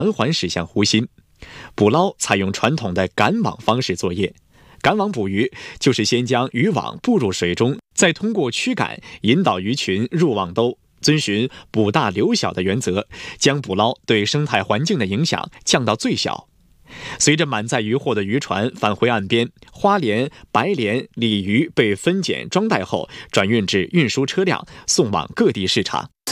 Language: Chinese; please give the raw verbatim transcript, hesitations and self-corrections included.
缓缓驶向湖心。捕捞采用传统的赶网方式作业，赶网捕鱼就是先将渔网布入水中，再通过驱赶引导鱼群入网兜，遵循捕大留小的原则，将捕捞对生态环境的影响降到最小。随着满载渔获的渔船返回岸边，花鲢、白鲢、鲤鱼被分拣装袋后，转运至运输车辆，送往各地市场。